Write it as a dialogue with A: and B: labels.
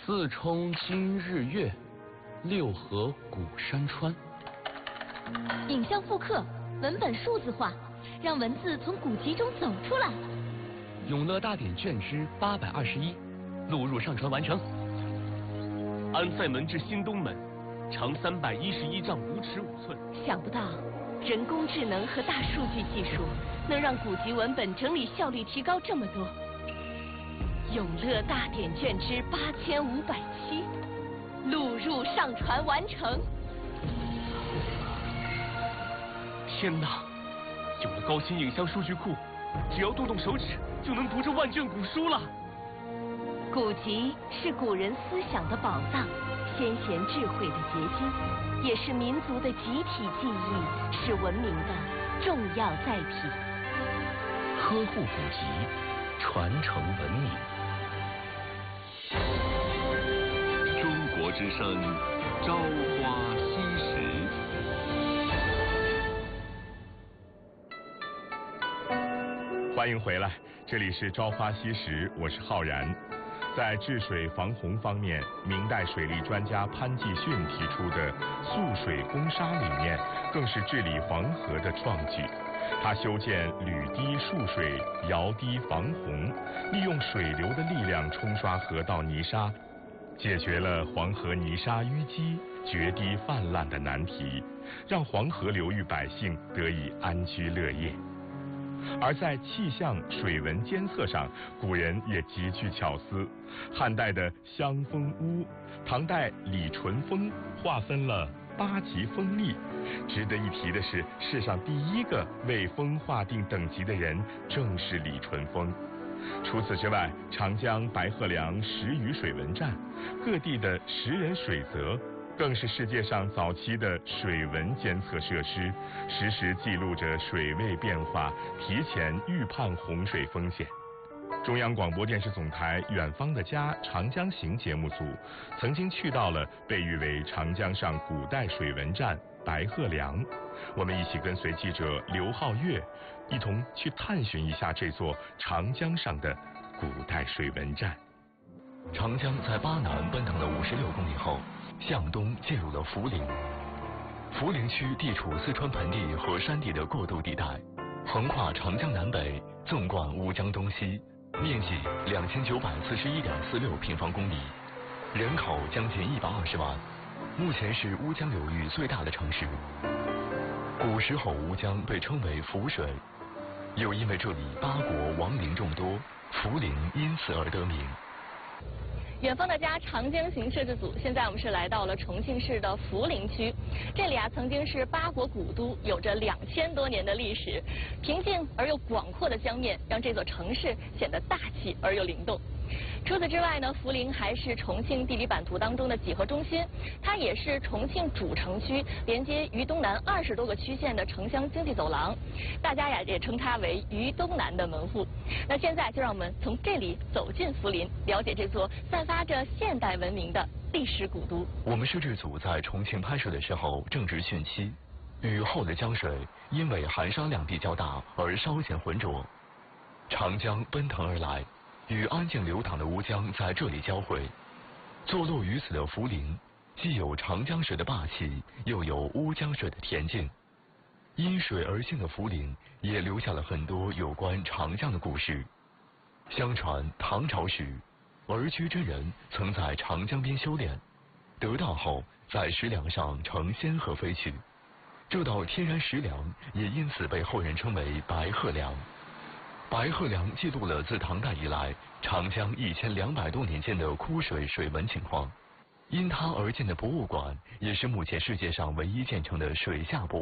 A: 四冲今日月，六合古山川。
B: 影像复刻，文本数字化，让文字从古籍中走出来。
A: 永乐大典卷之821，录入上传完成。安塞门至新东门，长311丈5尺5寸。
B: 想不到，人工智能和大数据技术能让古籍文本整理效率提高这么多。永乐大典卷之8507，录入上传完成。
A: 天哪！有了高清影像数据库，只要动动手指就能读这万卷古书了。
B: 古籍是古人思想的宝藏，先贤智慧的结晶，也是民族的集体记忆，是文明的重要载体。
C: 呵护古籍，传承文明。中国之声，朝花夕拾。
D: 欢迎回来，这里是朝花夕拾，我是浩然。在治水防洪方面，明代水利专家潘季训提出的蓄水攻沙理念，更是治理黄河的创举。他修建履堤蓄水，摇堤防洪，利用水流的力量冲刷河道泥沙，解决了黄河泥沙淤积、决堤泛滥的难题，让黄河流域百姓得以安居乐业。而在气象水文监测上，古人也极具巧思。汉代的襄风屋，唐代李淳风划分了8级风力。值得一提的是，世上第一个为风划定等级的人正是李淳风。除此之外，长江白鹤梁10余水文站，各地的10人水泽，更是世界上早期的水文监测设施，实时记录着水位变化，提前预判洪水风险。中央广播电视总台《远方的家·长江行》节目组曾经去到了被誉为长江上古代水文站白鹤梁，我们一起跟随记者刘浩月，一同去探寻一下这座长江上的古代水文站。
C: 长江在巴南奔腾了56公里后，向东进入了涪陵。涪陵区地处四川盆地和山地的过渡地带，横跨长江南北，纵贯乌江东西，面积2941.46平方公里，人口将近120万，目前是乌江流域最大的城市。古时候乌江被称为涪水，又因为这里八国亡灵众多，涪陵因此而得名。
B: 远方的家长江行摄制组，现在我们是来到了重庆市的涪陵区。这里啊，曾经是八国古都，有着2000多年的历史。平静而又广阔的江面，让这座城市显得大气而又灵动。除此之外呢，涪陵还是重庆地理版图当中的几何中心，它也是重庆主城区连接渝东南20多个区县的城乡经济走廊，大家呀也称它为渝东南的门户。那现在就让我们从这里走进涪陵，了解这座散发着现代文明的历史古都。
C: 我们摄制组在重庆拍摄的时候正值汛期，雨后的江水因为含沙量地较大而稍显浑浊，长江奔腾而来，与安静流淌的乌江在这里交汇。坐落于此的涪陵，既有长江水的霸气，又有乌江水的恬静。因水而兴的涪陵，也留下了很多有关长江的故事。相传唐朝时，儿居真人曾在长江边修炼，得道后在石梁上乘仙鹤飞去。这道天然石梁也因此被后人称为白鹤梁。白鹤梁记录了自唐代以来长江1200多年间的枯水水文情况，因它而建的博物馆也是目前世界上唯一建成的水下博物馆。